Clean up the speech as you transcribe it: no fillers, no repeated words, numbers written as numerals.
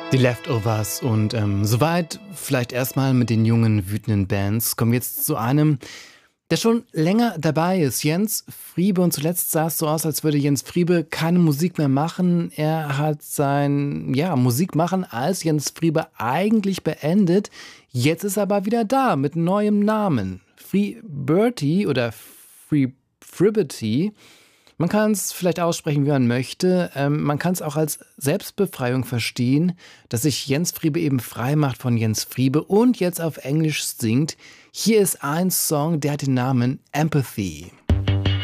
Die Leftovers und soweit vielleicht erstmal mit den jungen, wütenden Bands. Kommen wir jetzt zu einem, der schon länger dabei ist. Jens Friebe. Und zuletzt sah es so aus, als würde Jens Friebe keine Musik mehr machen. Er hat sein Musikmachen als Jens Friebe eigentlich beendet. Jetzt ist er aber wieder da mit neuem Namen. Freebirty oder Freebirty. Man kann es vielleicht aussprechen, wie man möchte. Man kann es auch als Selbstbefreiung verstehen, dass sich Jens Friebe eben frei macht von Jens Friebe und jetzt auf Englisch singt. Hier ist ein Song, der hat den Namen Empathy.